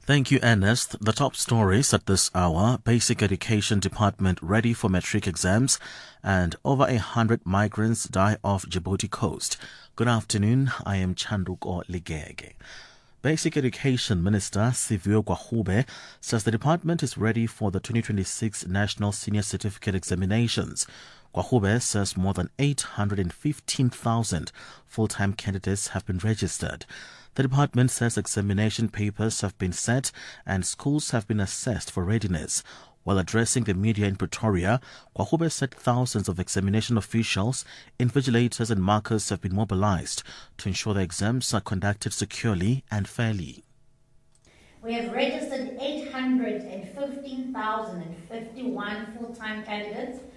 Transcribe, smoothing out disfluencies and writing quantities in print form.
Thank you, Ernest. The top stories at this hour: Basic Education Department ready for matric exams, and over 100 migrants die off Djibouti coast. Good afternoon, I am Chanduko Ligege. Basic Education Minister Sivio Gwahube says the department is ready for the 2026 National Senior Certificate Examinations. Gwahube says more than 815,000 full-time candidates have been registered. The department says examination papers have been set and schools have been assessed for readiness. While addressing the media in Pretoria, Gwahube said thousands of examination officials, invigilators and markers have been mobilized to ensure the exams are conducted securely and fairly. We have registered 815,051 full-time candidates